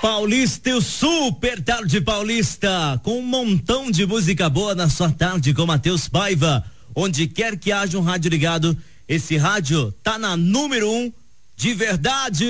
Paulista e o Super Tarde Paulista, com um montão de música boa na sua tarde com Matheus Paiva. Onde quer que haja um rádio ligado, esse rádio tá na número 1 de verdade.